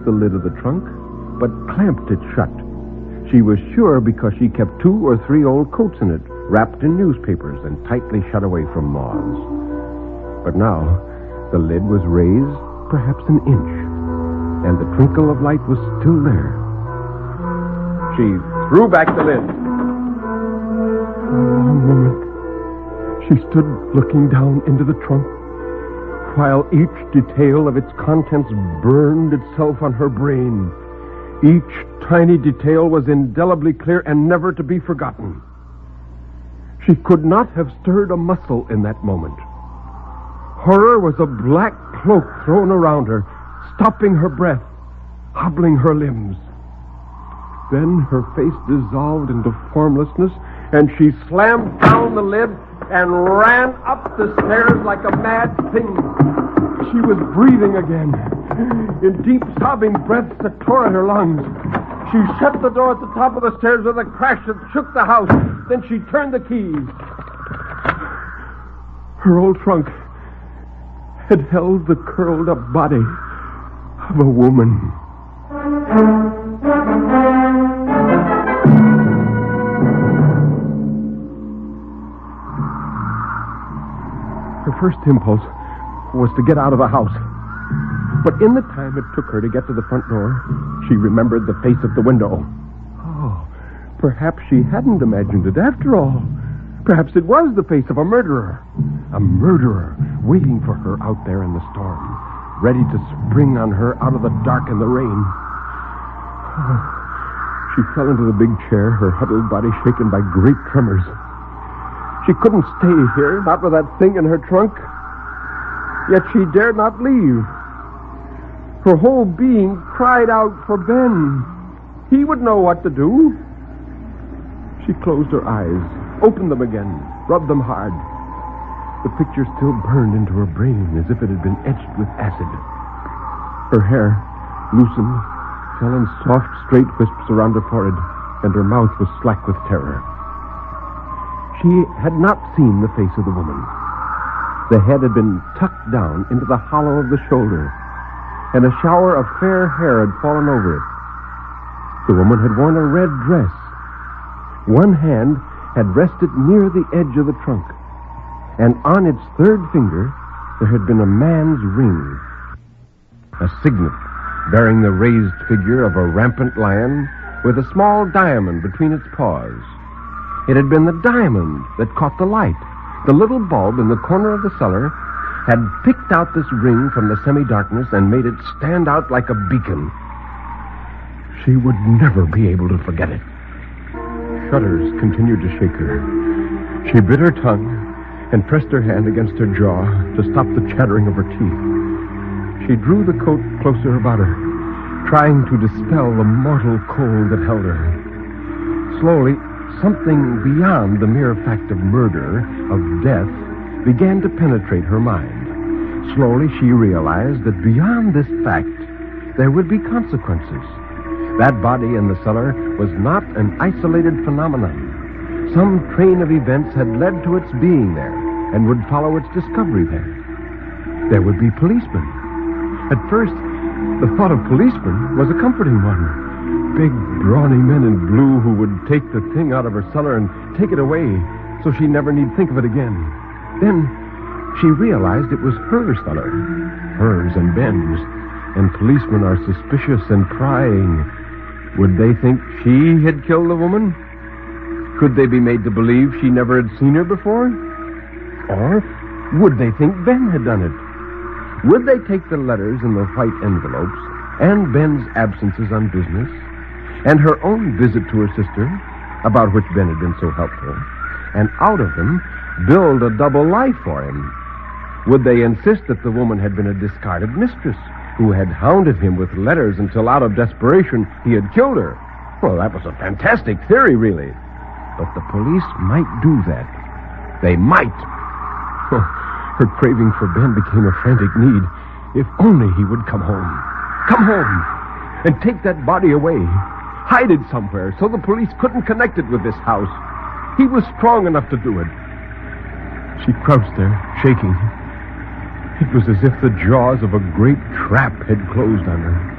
the lid of the trunk, but clamped it shut. She was sure because she kept 2 or 3 old coats in it, wrapped in newspapers and tightly shut away from moths. But now, the lid was raised perhaps an inch, and the twinkle of light was still there. She threw back the lid. For a long moment, she stood looking down into the trunk, while each detail of its contents burned itself on her brain. Each tiny detail was indelibly clear and never to be forgotten. She could not have stirred a muscle in that moment. Horror was a black cloak thrown around her, stopping her breath, hobbling her limbs. Then her face dissolved into formlessness, and she slammed down the lid and ran up the stairs like a mad thing. She was breathing again, in deep sobbing breaths that tore at her lungs. She shut the door at the top of the stairs with a crash that shook the house. Then she turned the key. Her old trunk had held the curled-up body of a woman. Her first impulse was to get out of the house. But in the time it took her to get to the front door, she remembered the face at the window. Oh, perhaps she hadn't imagined it after all. Perhaps it was the face of a murderer. A murderer waiting for her out there in the storm, ready to spring on her out of the dark and the rain. Oh, she fell into the big chair, her huddled body shaken by great tremors. She couldn't stay here, not with that thing in her trunk. Yet she dared not leave. Her whole being cried out for Ben. He would know what to do. She closed her eyes, opened them again, rubbed them hard. The picture still burned into her brain as if it had been etched with acid. Her hair, loosened, fell in soft, straight wisps around her forehead, and her mouth was slack with terror. She had not seen the face of the woman. The head had been tucked down into the hollow of the shoulder, and a shower of fair hair had fallen over it. The woman had worn a red dress. One hand had rested near the edge of the trunk, and on its third finger there had been a man's ring, a signet bearing the raised figure of a rampant lion with a small diamond between its paws. It had been the diamond that caught the light. The little bulb in the corner of the cellar had picked out this ring from the semi-darkness and made it stand out like a beacon. She would never be able to forget it. Shudders continued to shake her. She bit her tongue and pressed her hand against her jaw to stop the chattering of her teeth. She drew the coat closer about her, trying to dispel the mortal cold that held her. Slowly, something beyond the mere fact of murder, of death, began to penetrate her mind. Slowly she realized that beyond this fact, there would be consequences. That body in the cellar was not an isolated phenomenon. Some train of events had led to its being there and would follow its discovery there. There would be policemen. At first, the thought of policemen was a comforting one. Big, brawny men in blue who would take the thing out of her cellar and take it away so she never need think of it again. Then she realized it was her cellar, hers and Ben's, and policemen are suspicious and prying. Would they think she had killed the woman? Could they be made to believe she never had seen her before? Or would they think Ben had done it? Would they take the letters in the white envelopes and Ben's absences on business and her own visit to her sister, about which Ben had been so helpful, and out of them build a double life for him? Would they insist that the woman had been a discarded mistress who had hounded him with letters until out of desperation he had killed her? Well, that was a fantastic theory, really. But the police might do that. They might. Her craving for Ben became a frantic need. If only he would come home. Come home and take that body away. Hide it somewhere so the police couldn't connect it with this house. He was strong enough to do it. She crouched there, shaking. It was as if the jaws of a great trap had closed on her.